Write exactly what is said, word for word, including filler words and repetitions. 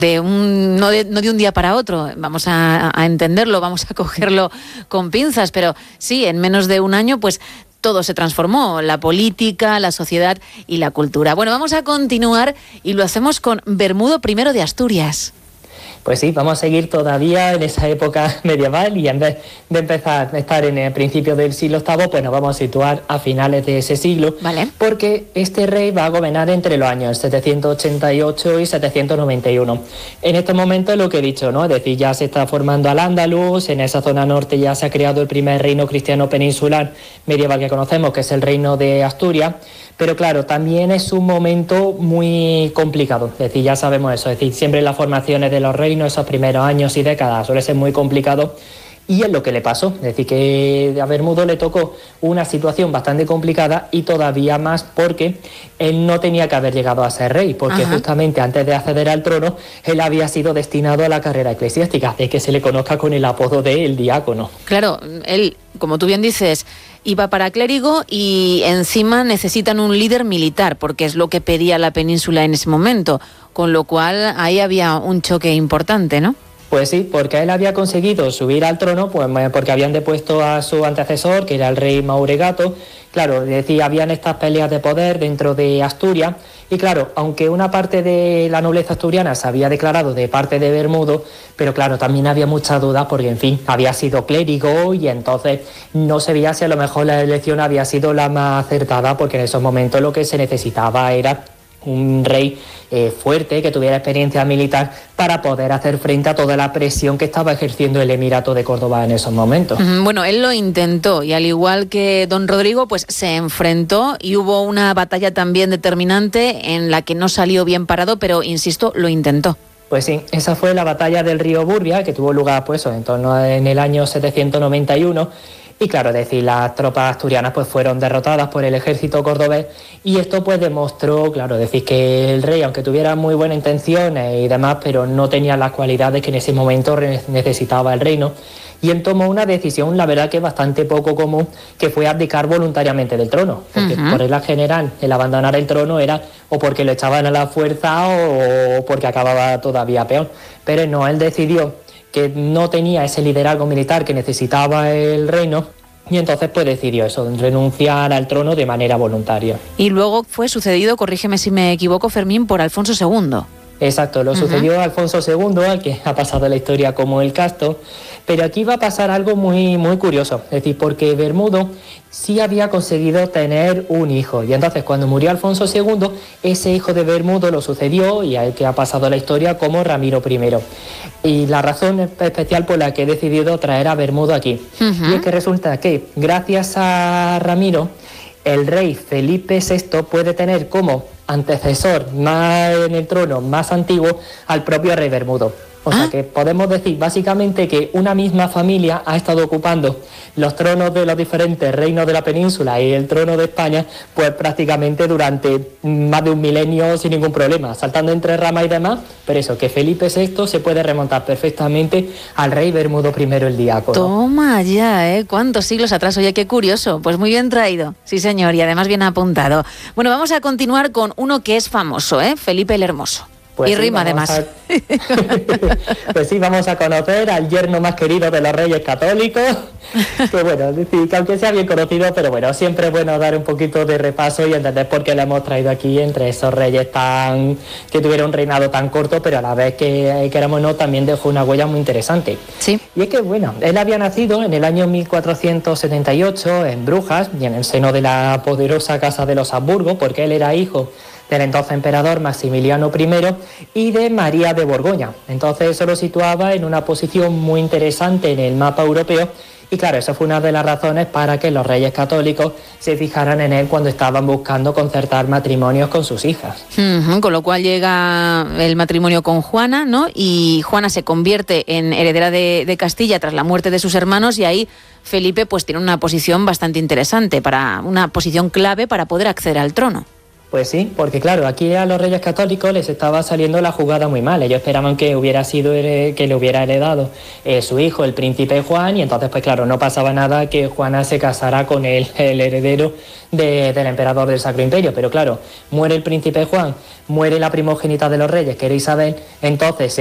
de un, no, de, no de un día para otro, vamos a, a entenderlo, vamos a cogerlo con pinzas, pero sí, en menos de un año, pues todo se transformó, la política, la sociedad y la cultura. Bueno, vamos a continuar y lo hacemos con Bermudo primero de Asturias. Pues sí, vamos a seguir todavía en esa época medieval y en vez de empezar a estar en el principio del siglo octavo, pues nos vamos a situar a finales de ese siglo, vale. Porque este rey va a gobernar entre los años setecientos ochenta y ocho y setecientos noventa y uno. En este momento es lo que he dicho, ¿no? Es decir, ya se está formando Al-Ándalus, en esa zona norte ya se ha creado el primer reino cristiano peninsular medieval que conocemos, que es el reino de Asturias. Pero claro, también es un momento muy complicado, es decir, ya sabemos eso, es decir, siempre las formaciones de los reinos, esos primeros años y décadas suele ser muy complicado y es lo que le pasó, es decir, que a Bermudo le tocó una situación bastante complicada y todavía más porque él no tenía que haber llegado a ser rey, porque Ajá. justamente antes de acceder al trono, él había sido destinado a la carrera eclesiástica, de que se le conozca con el apodo de el diácono. Claro, él, como tú bien dices, iba para clérigo y encima necesitan un líder militar, porque es lo que pedía la península en ese momento, con lo cual ahí había un choque importante, ¿no? Pues sí, porque él había conseguido subir al trono, pues porque habían depuesto a su antecesor, que era el rey Mauregato. Claro, es decir, habían estas peleas de poder dentro de Asturias, y claro, aunque una parte de la nobleza asturiana se había declarado de parte de Bermudo, pero claro, también había muchas dudas porque, en fin, había sido clérigo y entonces no se veía si a lo mejor la elección había sido la más acertada, porque en esos momentos lo que se necesitaba era un rey eh, fuerte, que tuviera experiencia militar para poder hacer frente a toda la presión que estaba ejerciendo el Emirato de Córdoba en esos momentos. Bueno, él lo intentó y al igual que don Rodrigo, pues se enfrentó y hubo una batalla también determinante en la que no salió bien parado, pero insisto, lo intentó. Pues sí, esa fue la batalla del río Burbia, que tuvo lugar pues en torno a, en el año setecientos noventa y uno. Y claro, es decir, las tropas asturianas pues fueron derrotadas por el ejército cordobés y esto pues demostró, claro, decir que el rey, aunque tuviera muy buenas intenciones y demás, pero no tenía las cualidades que en ese momento necesitaba el reino. Y él tomó una decisión, la verdad que bastante poco común, que fue abdicar voluntariamente del trono. Porque uh-huh. por regla general, el abandonar el trono era o porque lo echaban a la fuerza o porque acababa todavía peor. Pero no, él decidió que no tenía ese liderazgo militar que necesitaba el reino y entonces pues decidió eso, renunciar al trono de manera voluntaria. Y luego fue sucedido, corrígeme si me equivoco, Fermín, por Alfonso segundo. Exacto, lo uh-huh. sucedió a Alfonso segundo, al que ha pasado la historia como el Casto, pero aquí va a pasar algo muy, muy curioso, es decir, porque Bermudo sí había conseguido tener un hijo, y entonces cuando murió Alfonso segundo, ese hijo de Bermudo lo sucedió, y al que ha pasado la historia como Ramiro primero. Y la razón especial por la que he decidido traer a Bermudo aquí, uh-huh. y es que resulta que gracias a Ramiro, el rey Felipe sexto puede tener como antecesor más en el trono más antiguo al propio rey Bermudo. O ¿Ah? sea que podemos decir básicamente que una misma familia ha estado ocupando los tronos de los diferentes reinos de la península y el trono de España pues prácticamente durante más de un milenio sin ningún problema, saltando entre ramas y demás, pero eso, que Felipe sexto se puede remontar perfectamente al rey Bermudo primero el diácono. Toma ya, ¿eh? ¿Cuántos siglos atrás? Oye, qué curioso. Pues muy bien traído, sí señor, y además bien apuntado. Bueno, vamos a continuar con uno que es famoso, ¿eh? Felipe el Hermoso. Pues y sí, rima además. A... pues sí, vamos a conocer al yerno más querido de los reyes católicos, que bueno, decir, que aunque sea bien conocido, pero bueno, siempre es bueno dar un poquito de repaso y entender por qué lo hemos traído aquí entre esos reyes tan que tuvieron un reinado tan corto, pero a la vez que queramos o no, también dejó una huella muy interesante. Sí. Y es que bueno, él había nacido en el año mil cuatrocientos setenta y ocho en Brujas, y en el seno de la poderosa casa de los Habsburgo, porque él era hijo del entonces emperador Maximiliano primero y de María de Borgoña. Entonces eso lo situaba en una posición muy interesante en el mapa europeo y claro, esa fue una de las razones para que los reyes católicos se fijaran en él cuando estaban buscando concertar matrimonios con sus hijas. Uh-huh, con lo cual llega el matrimonio con Juana, ¿no? Y Juana se convierte en heredera de, de Castilla tras la muerte de sus hermanos y ahí Felipe pues tiene una posición bastante interesante, para una posición clave para poder acceder al trono. Pues sí, porque claro, aquí a los Reyes Católicos les estaba saliendo la jugada muy mal. Ellos esperaban que hubiera sido que le hubiera heredado eh, su hijo, el príncipe Juan, y entonces pues claro, no pasaba nada que Juana se casara con el, el heredero de, del emperador del Sacro Imperio. Pero claro, muere el príncipe Juan, muere la primogénita de los reyes, que era Isabel, entonces